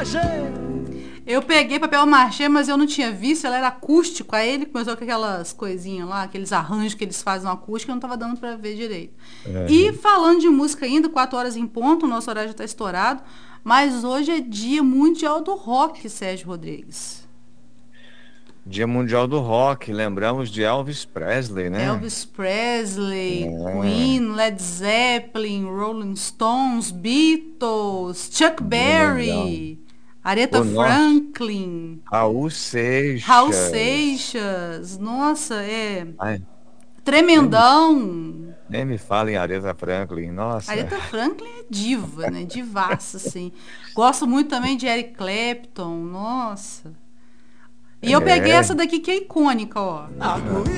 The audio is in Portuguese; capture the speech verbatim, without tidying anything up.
Eu peguei papel machê, mas eu não tinha visto, ela era acústico. Aí ele começou com aquelas coisinhas lá, aqueles arranjos que eles fazem no acústico, eu não tava dando pra ver direito. E Uhum. falando de música ainda, quatro horas em ponto, o nosso horário já tá estourado, mas hoje é Dia Mundial do Rock, Sérgio Rodrigues. Dia Mundial do Rock, lembramos de Elvis Presley, né? Elvis Presley, É, Queen, Led Zeppelin, Rolling Stones, Beatles, Chuck bem legal. Berry, Aretha O nosso Franklin, Raul Raul Seixas. Seixas, nossa, é Ai, nem me, tremendão. nem me fala em Aretha Franklin. Nossa. Aretha Franklin é diva, né? Divaça, assim. Gosto muito também de Eric Clapton, nossa. E eu peguei É. essa daqui que é icônica, ó.